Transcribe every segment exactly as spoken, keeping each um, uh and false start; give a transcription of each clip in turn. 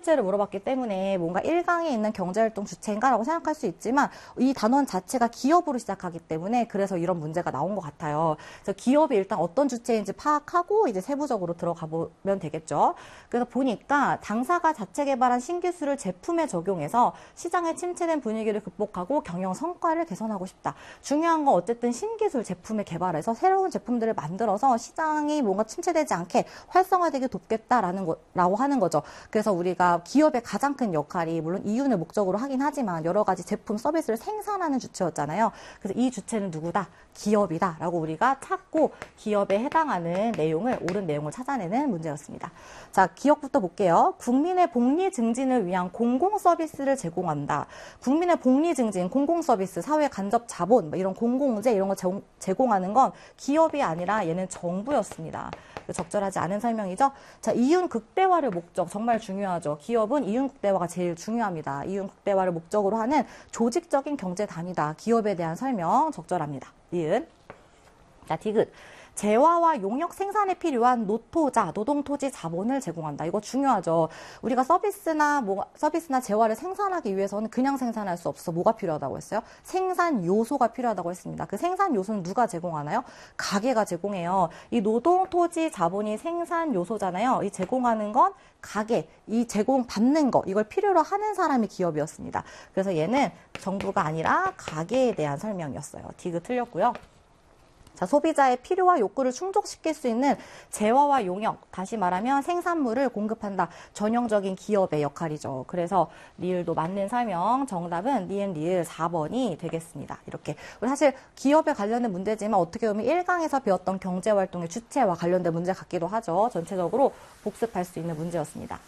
주체를 물어봤기 때문에 뭔가 일 강에 있는 경제활동 주체인가라고 생각할 수 있지만 이 단원 자체가 기업으로 시작하기 때문에 그래서 이런 문제가 나온 것 같아요. 그래서 기업이 일단 어떤 주체인지 파악하고 이제 세부적으로 들어가 보면 되겠죠. 그래서 보니까 당사가 자체 개발한 신기술을 제품에 적용해서 시장에 침체된 분위기를 극복하고 경영 성과를 개선하고 싶다. 중요한 건 어쨌든 신기술 제품을 개발해서 새로운 제품들을 만들어서 시장이 뭔가 침체되지 않게 활성화되게 돕겠다라는 거라고 하는 거죠. 그래서 우리가 기업의 가장 큰 역할이 물론 이윤을 목적으로 하긴 하지만 여러 가지 제품 서비스를 생산하는 주체였잖아요. 그래서 이 주체는 누구다? 기업이다 라고 우리가 찾고 기업에 해당하는 내용을 옳은 내용을 찾아내는 문제였습니다. 자, 기업부터 볼게요. 국민의 복리 증진을 위한 공공 서비스를 제공한다. 국민의 복리 증진, 공공 서비스, 사회 간접 자본, 이런 공공재 이런 거 제공하는 건 기업이 아니라 얘는 정부였습니다. 적절하지 않은 설명이죠. 자, 이윤 극대화를 목적, 정말 중요하죠. 기업은 이윤 극대화가 제일 중요합니다. 이윤 극대화를 목적으로 하는 조직적인 경제 단위다. 기업에 대한 설명 적절합니다. 이은. 자, 디귿. 재화와 용역 생산에 필요한 노토자, 노동토지 자본을 제공한다. 이거 중요하죠. 우리가 서비스나 뭐 서비스나 재화를 생산하기 위해서는 그냥 생산할 수 없어. 뭐가 필요하다고 했어요? 생산 요소가 필요하다고 했습니다. 그 생산 요소는 누가 제공하나요? 가게가 제공해요. 이 노동토지 자본이 생산 요소잖아요. 이 제공하는 건 가게, 이 제공받는 거, 이걸 필요로 하는 사람이 기업이었습니다. 그래서 얘는 정부가 아니라 가게에 대한 설명이었어요. 디귿 틀렸고요. 자, 소비자의 필요와 욕구를 충족시킬 수 있는 재화와 용역, 다시 말하면 생산물을 공급한다. 전형적인 기업의 역할이죠. 그래서 리을도 맞는 설명, 정답은 니은 리을 사 번이 되겠습니다. 이렇게. 사실 기업에 관련된 문제지만 어떻게 보면 일 강에서 배웠던 경제활동의 주체와 관련된 문제 같기도 하죠. 전체적으로 복습할 수 있는 문제였습니다.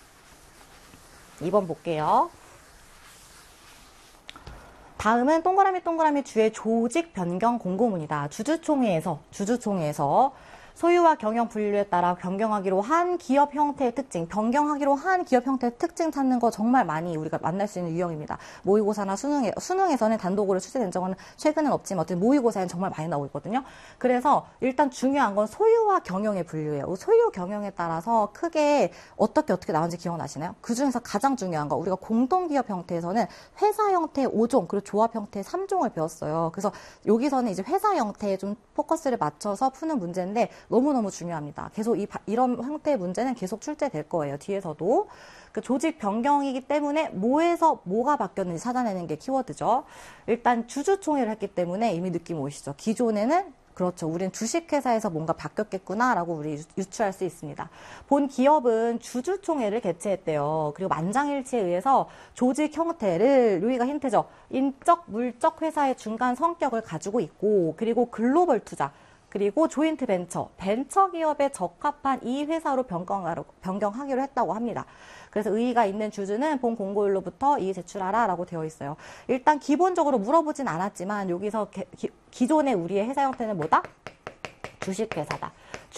이 번 볼게요. 다음은 동그라미 동그라미 주의 조직 변경 공고문이다. 주주총회에서 주주총회에서 소유와 경영 분류에 따라 변경하기로 한 기업 형태의 특징, 변경하기로 한 기업 형태의 특징 찾는 거 정말 많이 우리가 만날 수 있는 유형입니다. 모의고사나 수능에, 수능에서는 단독으로 출제된 적은 최근은 없지만 어쨌든 모의고사에는 정말 많이 나오고 있거든요. 그래서 일단 중요한 건 소유와 경영의 분류예요. 소유 경영에 따라서 크게 어떻게 어떻게 나오는지 기억나시나요? 그중에서 가장 중요한 거 우리가 공동기업 형태에서는 회사 형태의 오 종 그리고 조합 형태의 삼 종을 배웠어요. 그래서 여기서는 이제 회사 형태에 좀 포커스를 맞춰서 푸는 문제인데 너무너무 중요합니다. 계속 이, 이런 형태의 문제는 계속 출제될 거예요. 뒤에서도. 그 조직 변경이기 때문에 뭐에서 뭐가 바뀌었는지 찾아내는 게 키워드죠. 일단 주주총회를 했기 때문에 이미 느낌 오시죠. 기존에는 그렇죠. 우린 주식회사에서 뭔가 바뀌었겠구나라고 우리 유추할 수 있습니다. 본 기업은 주주총회를 개최했대요. 그리고 만장일치에 의해서 조직 형태를, 여기가 힌트죠. 인적, 물적 회사의 중간 성격을 가지고 있고, 그리고 글로벌 투자, 그리고 조인트 벤처, 벤처기업에 적합한 이 회사로 변경하기로 했다고 합니다. 그래서 의의가 있는 주주는 본 공고일로부터 이의 제출하라 라고 되어 있어요. 일단 기본적으로 물어보진 않았지만 여기서 기, 기, 기존의 우리의 회사 형태는 뭐다? 주식회사다.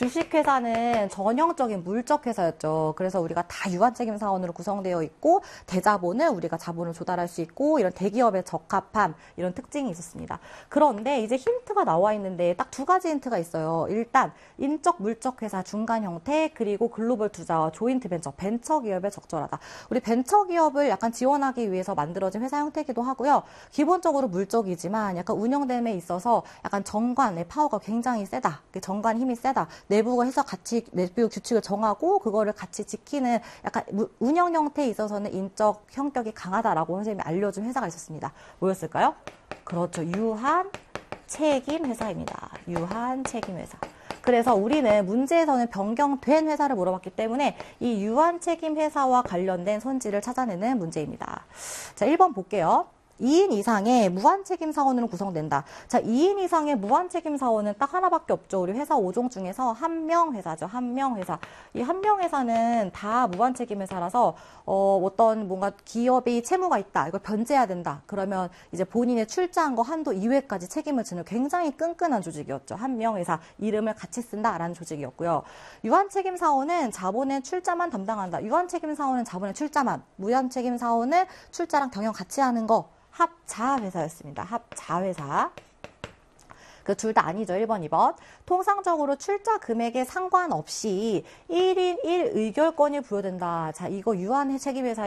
주식회사는 전형적인 물적 회사였죠. 그래서 우리가 다 유한책임 사원으로 구성되어 있고 대자본을 우리가 자본을 조달할 수 있고 이런 대기업에 적합함 이런 특징이 있었습니다. 그런데 이제 힌트가 나와 있는데 딱 두 가지 힌트가 있어요. 일단 인적 물적 회사 중간 형태 그리고 글로벌 투자와 조인트 벤처 벤처기업에 적절하다. 우리 벤처기업을 약간 지원하기 위해서 만들어진 회사 형태이기도 하고요. 기본적으로 물적이지만 약간 운영됨에 있어서 약간 정관의 파워가 굉장히 세다. 정관 힘이 세다. 내부가 해서 같이 내부 규칙을 정하고 그거를 같이 지키는 약간 운영 형태에 있어서는 인적 성격이 강하다라고 선생님이 알려준 회사가 있었습니다. 뭐였을까요? 그렇죠. 유한 책임 회사입니다. 유한 책임 회사. 그래서 우리는 문제에서는 변경된 회사를 물어봤기 때문에 이 유한 책임 회사와 관련된 선지를 찾아내는 문제입니다. 자, 일 번 볼게요. 이 인 이상의 무한책임 사원으로 구성된다. 자, 이 인 이상의 무한책임 사원은 딱 하나밖에 없죠. 우리 회사 오 종 중에서 한 명 회사죠. 한 명 회사. 이 한 명 회사는 다 무한책임 회사라서 어, 어떤 뭔가 기업이 채무가 있다. 이걸 변제해야 된다. 그러면 이제 본인의 출자한 거 한도 이외까지 책임을 지는 굉장히 끈끈한 조직이었죠. 한 명 회사. 이름을 같이 쓴다라는 조직이었고요. 유한책임 사원은 자본의 출자만 담당한다. 유한책임 사원은 자본의 출자만. 무한책임 사원은 출자랑 경영 같이 하는 거. 합자회사였습니다. 합자회사. 그 둘 다 아니죠. 일 번, 이 번. 통상적으로 출자 금액에 상관없이 일 인 일 의결권이 부여된다. 자, 이거 유한 책임회사